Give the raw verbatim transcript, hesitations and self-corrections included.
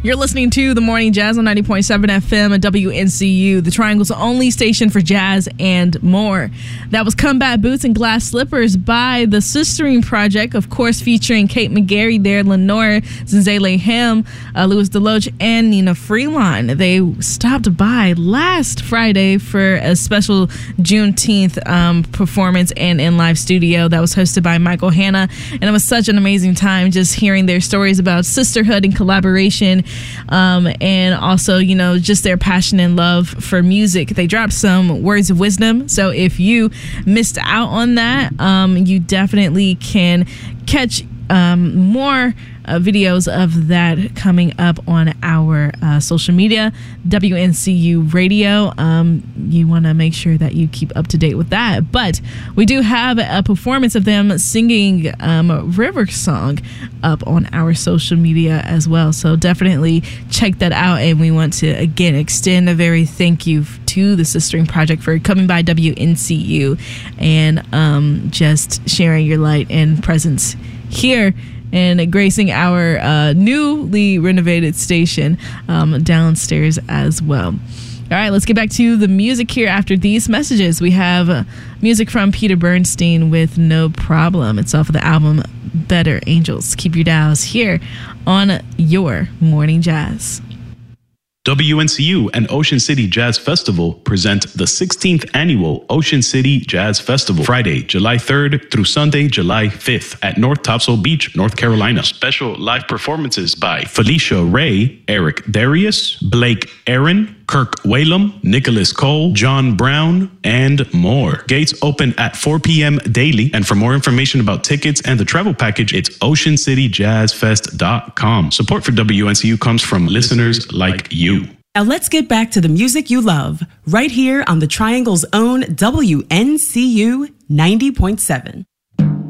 You're listening to The Morning Jazz on ninety point seven F M at W N C U, the Triangle's only station for jazz and more. That was Combat Boots and Glass Slippers by the Sistering Project, of course, featuring Kate McGarry there, Lenore Zinzele Ham, uh, Louis Deloach, and Nina Freeline. They stopped by last Friday for a special Juneteenth um, performance and in live studio that was hosted by Michael Hanna. And it was such an amazing time just hearing their stories about sisterhood and collaboration. Um, and also, you know, just their passion and love for music. They dropped some words of wisdom. So if you missed out on that, um, you definitely can catch um, more uh, videos of that coming up on our uh, social media, W N C U Radio. Um, you want to make sure that you keep up to date with that. But we do have a performance of them singing um, River Song up on our social media as well. So definitely check that out. And we want to, again, extend a very thank you to the Sistering Project for coming by W N C U and um, just sharing your light and presence here and gracing our uh, newly renovated station um, downstairs as well. All right, let's get back to the music here after these messages. We have uh, music from Peter Bernstein with No Problem. It's off of the album Better Angels. Keep your dials here on your Morning Jazz. W N C U and Ocean City Jazz Festival present the sixteenth Annual Ocean City Jazz Festival, Friday, July third through Sunday, July fifth at North Topsail Beach, North Carolina. Special live performances by Felicia Ray, Eric Darius, Blake Aaron, Kirk Whalum, Nicholas Cole, John Brown, and more. Gates open at four p.m. daily. And for more information about tickets and the travel package, it's ocean city jazz fest dot com. Support for W N C U comes from listeners like you. Now let's get back to the music you love, right here on the Triangle's own W N C U ninety point seven.